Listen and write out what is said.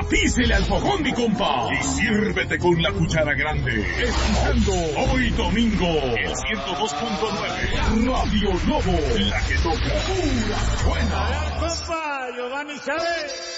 Tapícele al fogón, mi compa. Y sírvete con la cuchara grande. Escuchando hoy domingo el 102.9 Radio Lobo, la que toca pura buena. Compa, Giovanni Chávez.